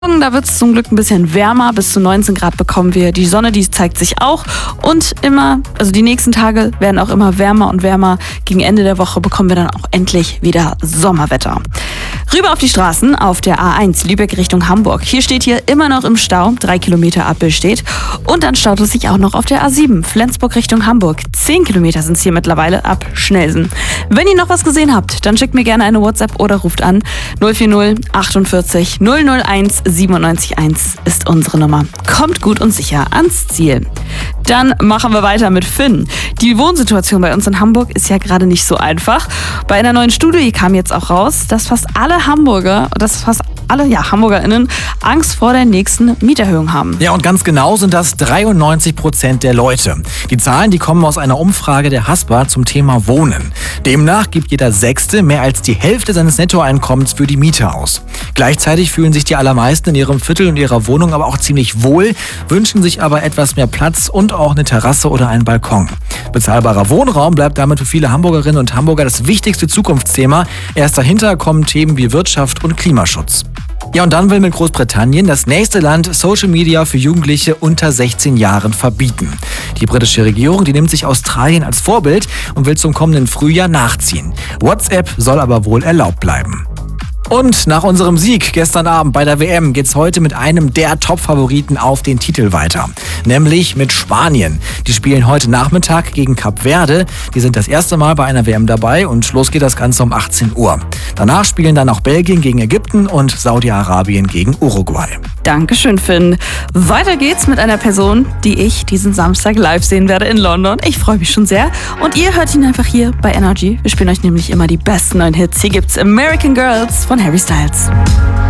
Da wird es zum Glück ein bisschen wärmer, bis zu 19 Grad bekommen wir. Die Sonne, die zeigt sich auch und die nächsten Tage werden auch immer wärmer und wärmer. Gegen Ende der Woche bekommen wir dann auch endlich wieder Sommerwetter. Rüber auf die Straßen auf der A1 Lübeck Richtung Hamburg. Hier steht immer noch im Stau, 3 Kilometer Ampel steht. Und dann staut es sich auch noch auf der A7 Flensburg Richtung Hamburg. 10 Kilometer sind es hier mittlerweile ab Schnelsen. Wenn ihr noch was gesehen habt, dann schickt mir gerne eine WhatsApp oder ruft an. 040 48 001 97.1 ist unsere Nummer. Kommt gut und sicher ans Ziel. Dann machen wir weiter mit Finn. Die Wohnsituation bei uns in Hamburg ist ja gerade nicht so einfach. Bei einer neuen Studie kam jetzt auch raus, dass fast alle HamburgerInnen Angst vor der nächsten Mieterhöhung haben. Ja, und ganz genau sind das 93% der Leute. Die Zahlen, die kommen aus einer Umfrage der Haspa zum Thema Wohnen. Demnach gibt jeder Sechste mehr als die Hälfte seines Nettoeinkommens für die Miete aus. Gleichzeitig fühlen sich die allermeisten in ihrem Viertel und ihrer Wohnung aber auch ziemlich wohl, wünschen sich aber etwas mehr Platz und auch eine Terrasse oder einen Balkon. Bezahlbarer Wohnraum bleibt damit für viele Hamburgerinnen und Hamburger das wichtigste Zukunftsthema. Erst dahinter kommen Themen wie Wirtschaft und Klimaschutz. Ja, und dann will mit Großbritannien das nächste Land Social Media für Jugendliche unter 16 Jahren verbieten. Die britische Regierung, die nimmt sich Australien als Vorbild und will zum kommenden Frühjahr nachziehen. WhatsApp soll aber wohl erlaubt bleiben. Und nach unserem Sieg gestern Abend bei der WM geht's heute mit einem der Top-Favoriten auf den Titel weiter. Nämlich mit Spanien. Die spielen heute Nachmittag gegen Kap Verde. Die sind das erste Mal bei einer WM dabei und los geht das Ganze um 18 Uhr. Danach spielen dann auch Belgien gegen Ägypten und Saudi-Arabien gegen Uruguay. Dankeschön, Finn. Weiter geht's mit einer Person, die ich diesen Samstag live sehen werde in London. Ich freue mich schon sehr. Und ihr hört ihn einfach hier bei Energy. Wir spielen euch nämlich immer die besten neuen Hits. Hier gibt's American Girls von Harry Styles.